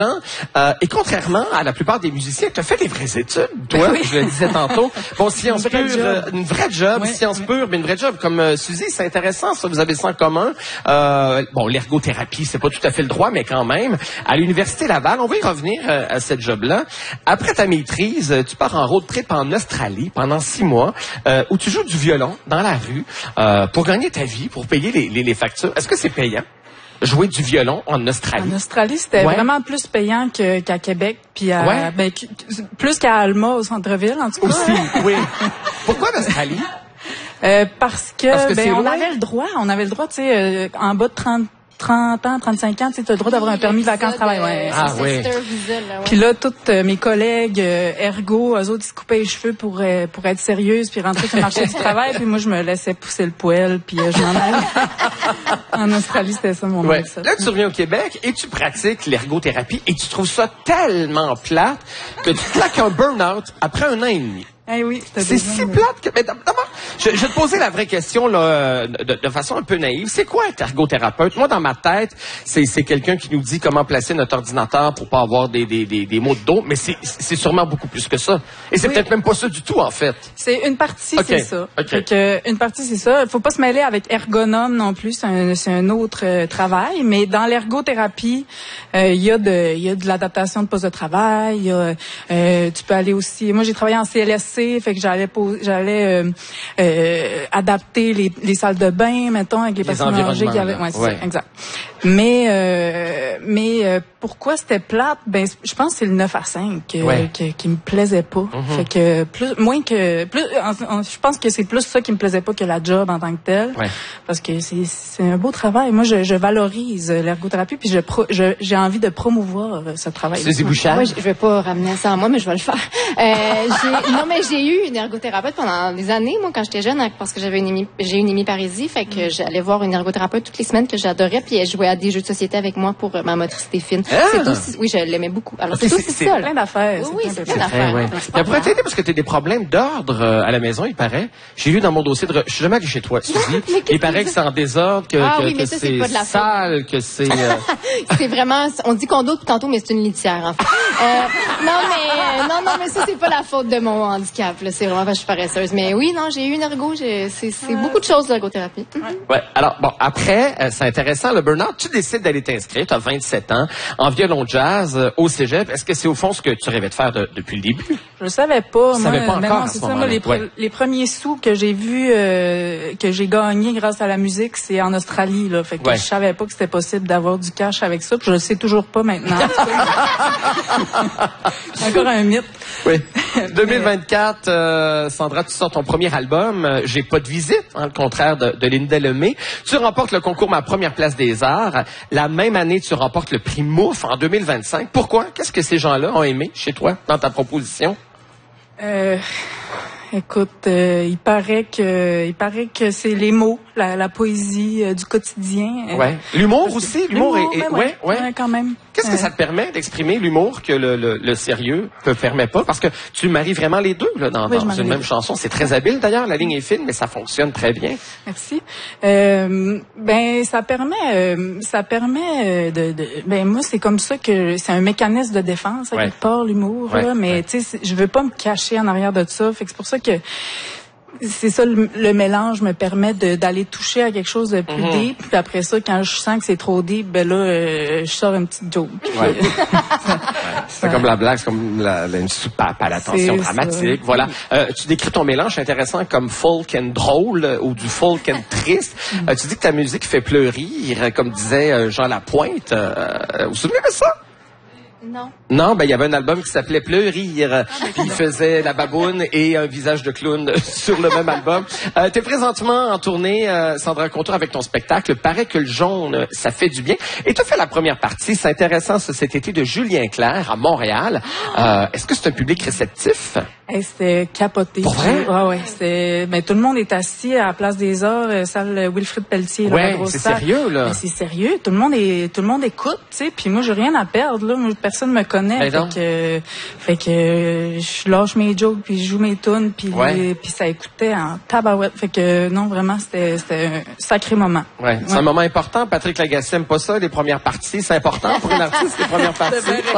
Et contrairement à la plupart des musiciens, tu as fait des vraies études, toi, oui. je le disais tantôt. Bon, sciences pures, une vraie job, oui, sciences pures, mais une vraie job. Comme Suzy, c'est intéressant, ça, vous avez ça en commun. Bon, l'ergothérapie, c'est pas tout à fait le droit, mais quand même. À l'Université Laval, on va y revenir à cette job-là. Après ta maîtrise, tu pars en road trip en Australie pendant 6 mois, où tu joues du violon dans la rue pour gagner ta vie, pour payer les factures. Est-ce que c'est payant? Jouer du violon en Australie. En Australie, c'était vraiment plus payant qu'à Québec, puis plus qu'à Alma au centre-ville, en tout cas. Aussi, oui. Pourquoi l'Australie? Parce que on avait le droit, tu sais, en bas de 30 ans, 35 ans, tu as le droit d'avoir un permis de vacances-travail. Oui. Puis là, toutes mes collègues ergo, eux autres, ils se coupaient les cheveux pour être sérieuses, puis rentrer sur le marché du travail. Puis moi, je me laissais pousser le poil, puis je m'en allais. En Australie, c'était ça mon mindset. Là, tu reviens au Québec et tu pratiques l'ergothérapie et tu trouves ça tellement plate que tu claques un burn-out après 1 an et demi. Eh oui, c'est si plate que... Mais d'abord, je vais te poser la vraie question là, de façon un peu naïve. C'est quoi être ergothérapeute? Moi, dans ma tête, c'est quelqu'un qui nous dit comment placer notre ordinateur pour pas avoir des maux de dos, mais c'est sûrement beaucoup plus que ça. Et c'est peut-être même pas ça du tout, en fait. C'est une partie, c'est ça. Fait que, une partie, c'est ça. Faut pas se mêler avec ergonome non plus, c'est un autre travail. Mais dans l'ergothérapie, il y a de l'adaptation de poste de travail. Tu peux aller aussi... Moi, j'ai travaillé en CLSC, fait que j'allais adapter les salles de bain, mettons, avec les personnes âgées qui avaient... Ouais, c'est ça, exact. Mais pourquoi c'était plate? Ben, je pense que c'est le 9 à 5 qui me plaisait pas. Fait que je pense que c'est plus ça qui me plaisait pas que la job en tant que telle. Parce que c'est un beau travail. Moi, je valorise l'ergothérapie, puis j'ai envie de promouvoir ce travail. Suzy Bouchard? Moi, je vais pas ramener ça à moi, mais je vais le faire. J'ai eu une ergothérapeute pendant des années, moi, quand j'étais jeune, parce que j'ai une hémiparisie, fait que j'allais voir une ergothérapeute toutes les semaines que j'adorais, puis elle jouait à des jeux de société avec moi pour ma motricité fine. C'est aussi, oui, je l'aimais beaucoup. Alors, c'est aussi ça. Plein d'affaires. Oui, c'est plein d'affaires. Mais pourrait t'aider parce que tu as des problèmes d'ordre à la maison, il paraît. J'ai lu dans mon dossier je suis jamais allé chez toi, Suzy. Il paraît que c'est en désordre, que c'est sale, que c'est... C'est vraiment... On dit condo depuis tantôt, mais c'est une litière, en fait. Non, mais ça, c'est pas la faute de mon handicap. C'est vraiment parce que je suis paresseuse. Mais oui, non, j'ai eu une ergo. C'est beaucoup de choses, l'ergothérapie. Ouais. Alors, bon, après, c'est intéressant, le burn-out. Tu décides d'aller t'inscrire, tu as 27 ans, en violon jazz au cégep. Est-ce que c'est au fond ce que tu rêvais de faire depuis le début? Je le savais pas. Je savais pas encore. C'est ça, moi, les premiers sous que j'ai vus, que j'ai gagnés grâce à la musique, c'est en Australie, là. Fait que je savais pas que c'était possible d'avoir du cash avec ça. Puis je le sais toujours pas maintenant. C'est encore un mythe. Oui. 2024, Sandra, tu sors ton premier album, J'ai pas de visite, le contraire de Linda Lemay. Tu remportes le concours Ma première place des arts. La même année, tu remportes le prix Mouf en 2025. Pourquoi? Qu'est-ce que ces gens-là ont aimé chez toi, dans ta proposition? Écoute, il paraît que c'est les mots, la poésie du quotidien. Ouais. L'humour aussi, l'humour est quand même. Qu'est-ce que ça te permet d'exprimer l'humour que le sérieux ne permet pas? Parce que tu maries vraiment les deux là, dans une même chanson. C'est très habile d'ailleurs, la ligne est fine, mais ça fonctionne très bien. Merci. Ça permet ben moi c'est comme ça que c'est un mécanisme de défense à quelque part l'humour là, mais tu sais je veux pas me cacher en arrière de ça, fait que c'est pour ça que c'est ça, le mélange me permet d'aller toucher à quelque chose de plus deep. Puis après ça, quand je sens que c'est trop deep, ben là, je sors une petite joke. C'est comme la blague, c'est comme une soupape à la tension dramatique. Ça. Voilà. Tu décris ton mélange intéressant comme folk and drôle ou du folk and triste. Tu dis que ta musique fait pleurir, comme disait Jean Lapointe. Vous vous souvenez de ça? Non, ben il y avait un album qui s'appelait Pleurir, puis il faisait la baboune et un visage de clown sur le même album. T'es présentement en tournée, Sandra Contour, avec ton spectacle. Paraît que le jaune, ça fait du bien. Et tu as fait la première partie, c'est intéressant, cet été de Julien Clerc à Montréal. Est-ce que c'est un public réceptif? C'était capoté. Pour vrai? Mais tout le monde est assis à la Place des Arts, salle Wilfrid Pelletier. C'est sérieux, là. Mais c'est sérieux. Tout le monde écoute, tu sais. Puis moi, j'ai rien à perdre, là. Personne me connaît. Fait que je lâche mes jokes, puis je joue mes tunes, puis ça écoutait en tabarouette. Fait que non, vraiment, c'était un sacré moment. C'est un moment important. Patrick Lagacé aime pas ça, les premières parties. C'est important pour une artiste, les premières parties.